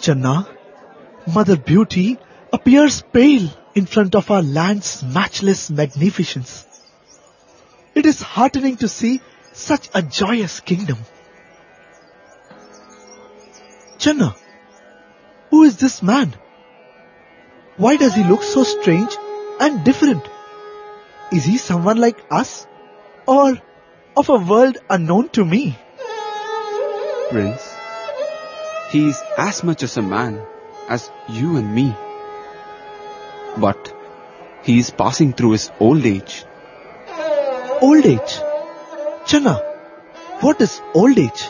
Channa, Mother Beauty appears pale in front of our land's matchless magnificence. It is heartening to see such a joyous kingdom. Channa, who is this man? Why does he look so strange and different? Is he someone like us, or of a world unknown to me? Prince, he is as much as a man as you and me. But he is passing through his old age. Old age? Channa, what is old age?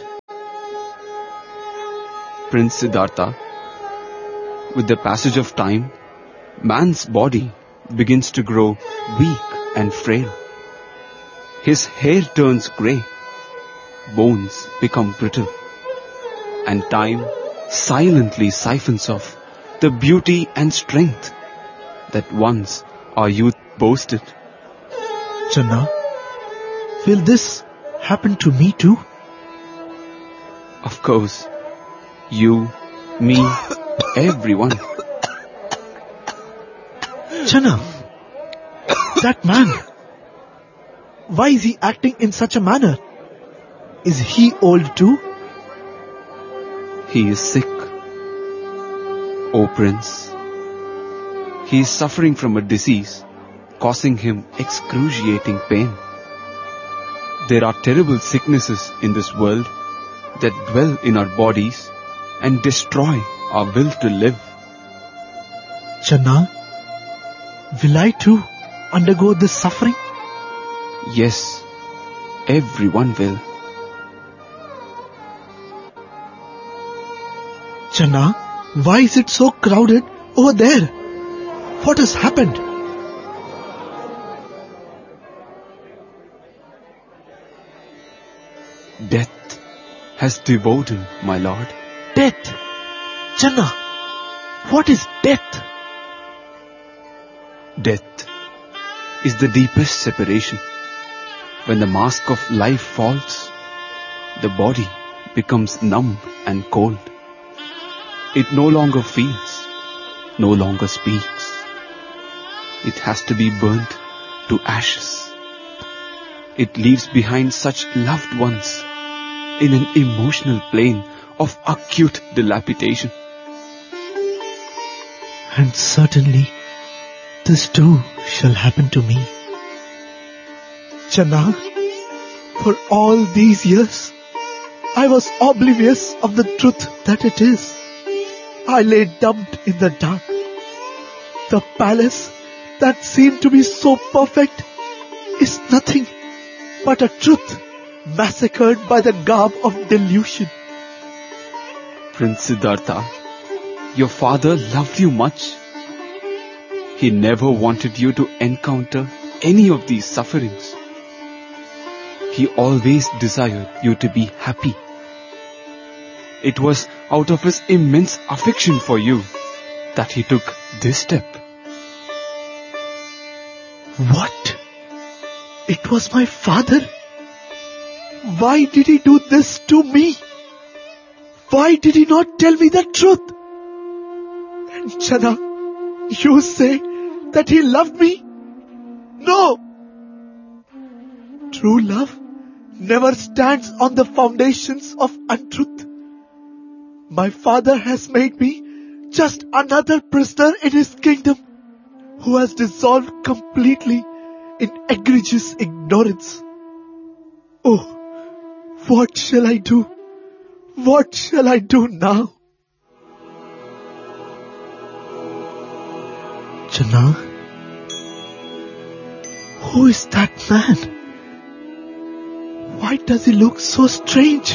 Prince Siddhartha, with the passage of time, man's body begins to grow weak and frail. His hair turns grey, bones become brittle, and time silently siphons off the beauty and strength that once our youth boasted. Channa, will this happen to me too? Of course, you, me, everyone. Channa, that man, why is he acting in such a manner? Is he old too? He is sick. O Prince, he is suffering from a disease causing him excruciating pain. There are terrible sicknesses in this world that dwell in our bodies and destroy our will to live. Channa, will I too undergo this suffering? Yes, everyone will. Channa, why is it so crowded over there? What has happened? Death has devoured him, my lord. Death? Channa, what is death? Death is the deepest separation. When the mask of life falls, the body becomes numb and cold. It no longer feels, no longer speaks. It has to be burnt to ashes. It leaves behind such loved ones in an emotional plane of acute dilapidation. And certainly, this too shall happen to me. Channa, for all these years, I was oblivious of the truth that it is. I lay dumped in the dark. The palace that seemed to be so perfect is nothing but a truth massacred by the garb of delusion. Prince Siddhartha, your father loved you much. He never wanted you to encounter any of these sufferings. He always desired you to be happy. It was out of his immense affection for you that he took this step. What? It was my father? Why did he do this to me? Why did he not tell me the truth? And Channa, you say that he loved me? No! True love never stands on the foundations of untruth. My father has made me just another prisoner in his kingdom who has dissolved completely in egregious ignorance. Oh, what shall I do? What shall I do now? Channa, who is that man? Why does he look so strange?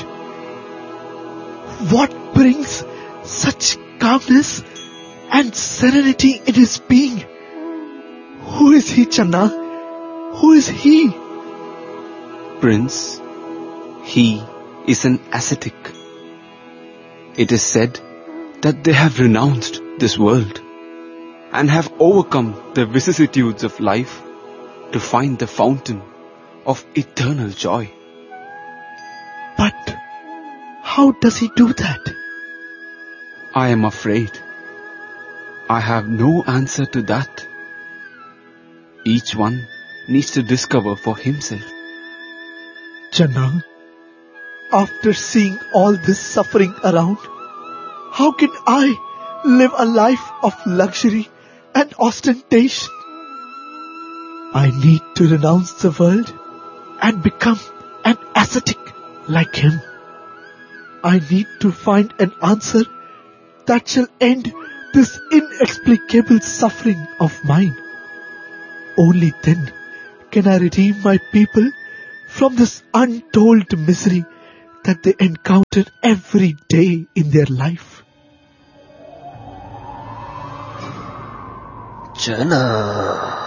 What brings such calmness and serenity in his being? Who is he, Channa? Who is he? Prince, he is an ascetic. It is said that they have renounced this world and have overcome the vicissitudes of life to find the fountain of eternal joy. But how does he do that? I am afraid. I have no answer to that. Each one needs to discover for himself. Channa, after seeing all this suffering around, how can I live a life of luxury and ostentation? I need to renounce the world and become an ascetic like him. I need to find an answer that shall end this inexplicable suffering of mine. Only then can I redeem my people from this untold misery that they encounter every day in their life. Channa,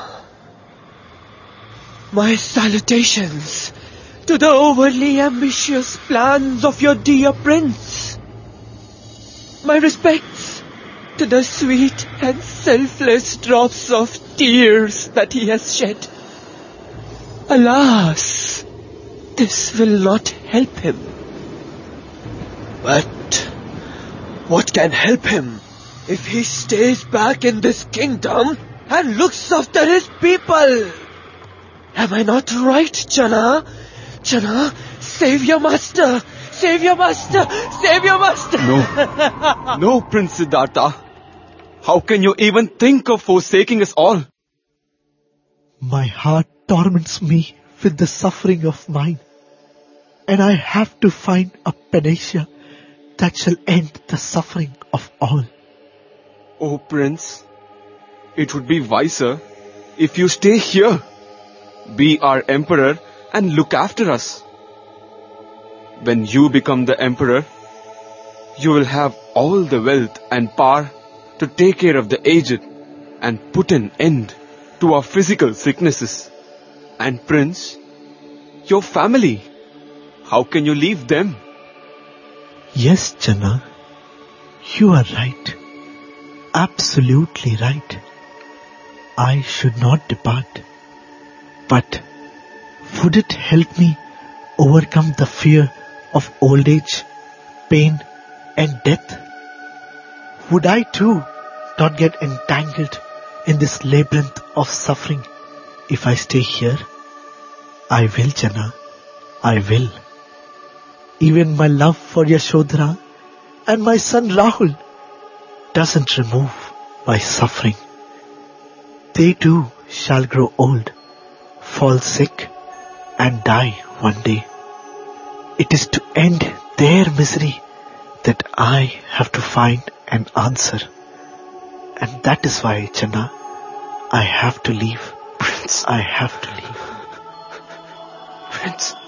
my salutations to the overly ambitious plans of your dear prince. My respects to the sweet and selfless drops of tears that he has shed. Alas, this will not help him. But what can help him if he stays back in this kingdom and looks after his people? Am I not right, Channa? Channa, save your master! Save your master! Save your master! No. No, Prince Siddhartha. How can you even think of forsaking us all? My heart torments me with the suffering of mine, and I have to find a panacea that shall end the suffering of all. Oh, Prince, it would be wiser if you stay here, be our emperor and look after us. When you become the emperor, you will have all the wealth and power to take care of the aged and put an end to our physical sicknesses. And Prince, your family, how can you leave them? Yes, Channa, you are right. Absolutely right. I should not depart. But would it help me overcome the fear of old age, pain and death? Would I too not get entangled in this labyrinth of suffering if I stay here? I will, Channa. I will. Even my love for Yashodhara and my son Rahul doesn't remove my suffering. They too shall grow old, fall sick and die one day. It is to end their misery that I have to find an answer. And that is why, Channa, I have to leave. Prince, I have to leave. Prince.